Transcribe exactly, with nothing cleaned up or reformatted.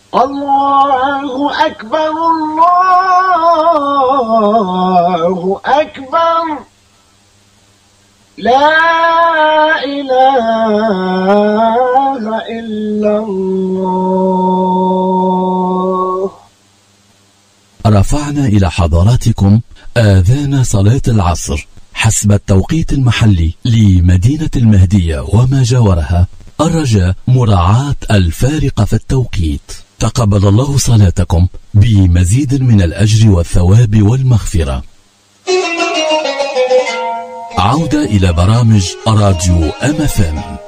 الله أكبر الله أكبر لا إله إلا الله. رفعنا إلى حضراتكم آذان صلاة العصر حسب التوقيت المحلي لمدينة المهدية وما جاورها، الرجاء مراعاة الفارق في التوقيت. تقبل الله صلاتكم بمزيد من الأجر والثواب والمغفرة. عودة إلى برامج راديو أم اف ام.